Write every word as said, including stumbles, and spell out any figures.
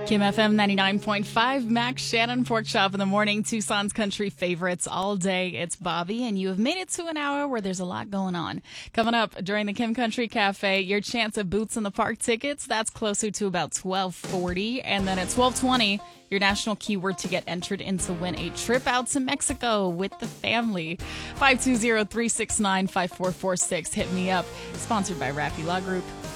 Kim F M ninety-nine point five, Max Shannon, Pork Chop in the Morning, Tucson's country favorites all day. It's Bobby, and you have made it to an hour where there's a lot going on. Coming up during the Kim Country Cafe, your chance at Boots in the Park tickets. That's closer to about twelve forty. And then at twelve twenty, your national keyword to get entered in to win a trip out to Mexico with the family. five two zero, three six nine, five four four six. Hit me up. Sponsored by Rappy Law Group.